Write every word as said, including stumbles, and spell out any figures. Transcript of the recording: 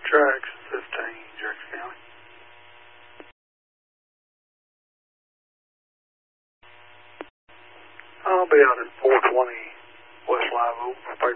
Tracks, fifteen, Jackson County. I'll be out at four twenty West Live Oak for